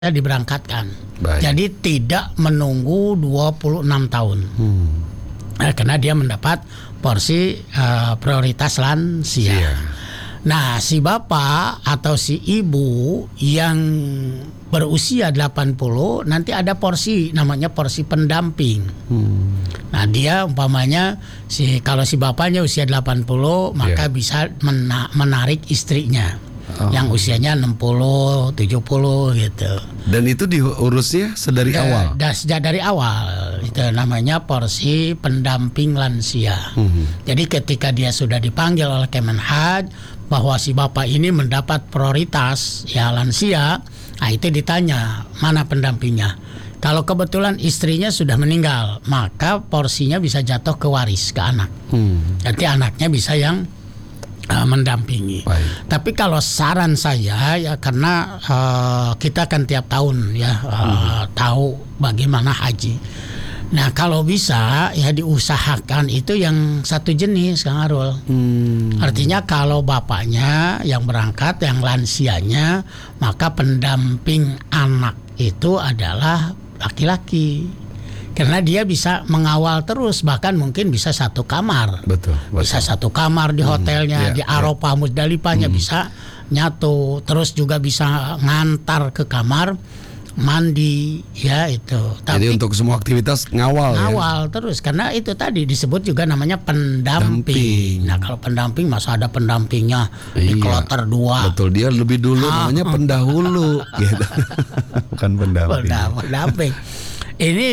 diberangkatkan. Baik. Jadi tidak menunggu 26 tahun. Karena dia mendapat porsi prioritas lansia. Iya. Nah, si bapak atau si ibu yang berusia 80 nanti ada porsi namanya porsi pendamping. Nah, dia umpamanya kalau si bapaknya usia 80 maka bisa menarik istrinya. Yang usianya 60, 70 gitu. Dan itu diurusnya sedari awal? Sejak dari awal. Itu namanya porsi pendamping lansia. Jadi ketika dia sudah dipanggil oleh Kemenhaj bahwa si bapak ini mendapat prioritas ya lansia, nah itu ditanya mana pendampingnya. Kalau kebetulan istrinya sudah meninggal, maka porsinya bisa jatuh ke waris, ke anak. Nanti anaknya bisa yang mendampingi. Baik. Tapi kalau saran saya ya karena kita kan tiap tahun ya tahu bagaimana haji. Nah kalau bisa ya diusahakan itu yang satu jenis, Kang Arul. Artinya kalau bapaknya yang berangkat, yang lansianya, maka pendamping anak itu adalah laki-laki. Karena dia bisa mengawal terus, bahkan mungkin bisa satu kamar. Betul. Bisa satu kamar di hotelnya, di Arafah Muzdalifahnya bisa nyatu. Terus juga bisa ngantar ke kamar mandi ya itu. Jadi untuk semua aktivitas ngawal terus karena itu tadi disebut juga namanya pendamping. Nah kalau pendamping masa ada pendampingnya di kloter 2. Betul, dia lebih dulu namanya pendahulu gitu. Bukan pendamping. Ini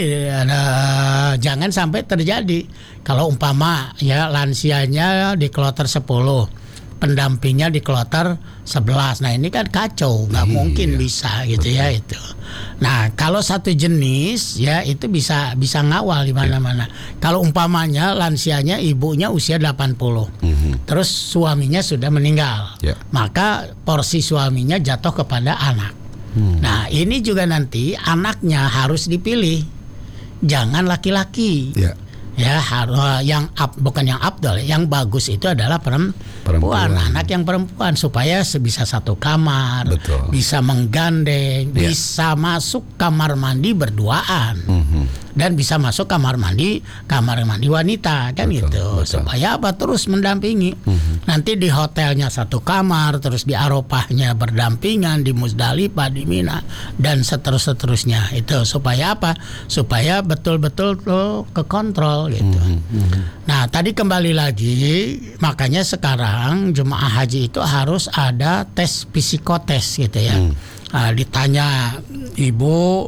jangan sampai terjadi kalau umpama ya lansianya di kloter 10, pendampingnya di kloter 11. Nah ini kan kacau, nggak mungkin bisa gitu. Betul. Ya itu. Nah kalau satu jenis ya itu bisa ngawal di mana-mana. Kalau umpamanya lansianya ibunya usia 80, terus suaminya sudah meninggal, maka porsi suaminya jatuh kepada anak. Nah ini juga nanti anaknya harus dipilih, jangan laki-laki. Ya harus bukan yang abdol, yang bagus itu adalah perempuan, anak yang perempuan supaya bisa satu kamar. Betul. Bisa menggandeng, bisa masuk kamar mandi berduaan. Dan bisa masuk kamar mandi wanita kan. Betul, gitu. Betul. Supaya apa? Terus mendampingi. Nanti di hotelnya satu kamar, terus di Arafahnya berdampingan, di Muzdalifah, di Mina dan seterusnya. Itu supaya apa? Supaya betul-betul kekontrol gitu. Nah, tadi kembali lagi, makanya sekarang jemaah haji itu harus ada tes psikotes gitu ya. Ditanya ibu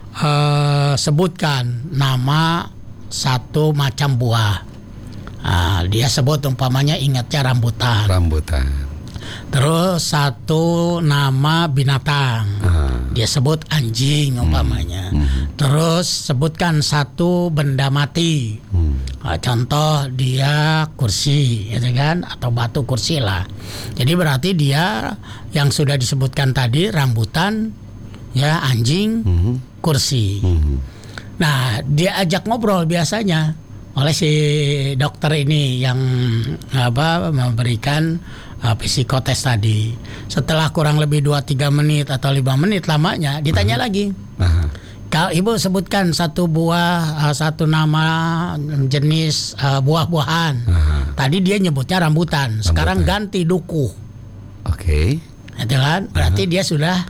sebutkan nama satu macam buah. Dia sebut umpamanya ingatnya rambutan. Terus satu nama binatang. Dia sebut anjing umpamanya. Terus sebutkan satu benda mati. Contoh dia kursi, gitu kan, atau batu kursi lah. Jadi berarti dia yang sudah disebutkan tadi rambutan, ya anjing, kursi. Nah dia ajak ngobrol biasanya oleh si dokter ini yang memberikan psikotes tadi. Setelah kurang lebih 2-3 menit atau 5 menit lamanya ditanya lagi. Kalau ibu sebutkan satu buah, satu nama jenis buah-buahan. Tadi dia nyebutnya rambutan. Sekarang ganti duku. Oke. Itu kan berarti dia sudah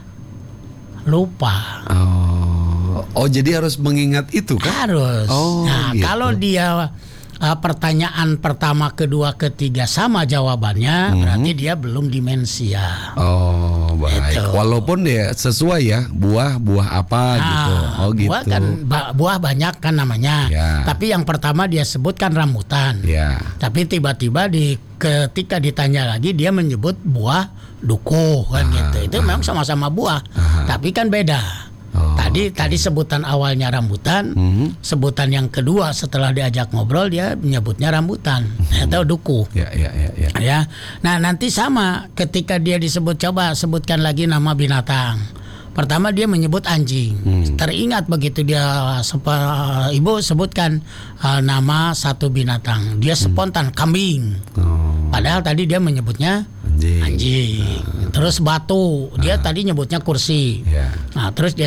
lupa. Oh jadi harus mengingat itu kan? Harus. Nah gitu. kalau dia pertanyaan pertama, kedua, ketiga sama jawabannya, berarti dia belum demensia. Oh baik. Itu. Walaupun dia sesuai ya buah apa gitu. Gitu. Buah kan buah banyak kan namanya. Tapi yang pertama dia sebutkan rambutan. Tapi tiba-tiba ketika ditanya lagi dia menyebut buah duku kan gitu. Itu memang sama-sama buah, tapi kan beda. Tadi sebutan awalnya rambutan, sebutan yang kedua setelah diajak ngobrol dia menyebutnya rambutan atau duku. Ya. Nah nanti sama ketika dia disebut, coba sebutkan lagi nama binatang. Pertama dia menyebut anjing. Teringat begitu dia ibu sebutkan nama satu binatang, dia spontan kambing. Padahal tadi dia menyebutnya anjing. Terus batu, dia tadi nyebutnya kursi. Ya. Nah, terus dia